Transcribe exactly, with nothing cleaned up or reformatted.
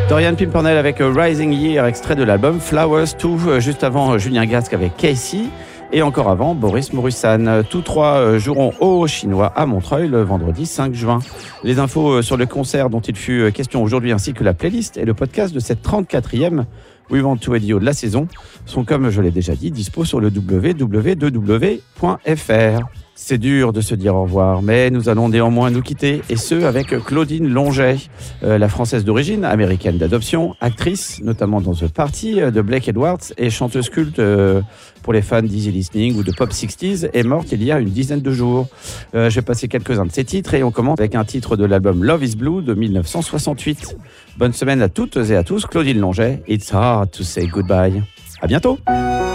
Dorian Pimpernel avec Rising Year, extrait de l'album Flowers deux, juste avant Julien Gasque avec Casey, et encore avant Boris Morusan. Tous trois joueront au Chinois à Montreuil le vendredi cinq juin. Les infos sur le concert dont il fut question aujourd'hui, ainsi que la playlist et le podcast de cette trente-quatrième We Want to Radio de la saison sont, comme je l'ai déjà dit, dispo sur le w w w point f r. C'est dur de se dire au revoir, mais nous allons néanmoins nous quitter, et ce avec Claudine Longet, euh, la française d'origine, américaine d'adoption, actrice, notamment dans The Party de Blake Edwards, et chanteuse culte euh, pour les fans d'Easy Listening ou de Pop sixties, est morte il y a une dizaine de jours. Euh, je vais passer quelques-uns de ses titres, et on commence avec un titre de l'album Love is Blue de dix-neuf cent soixante-huit. Bonne semaine à toutes et à tous, Claudine Longet, It's hard to say goodbye. À bientôt.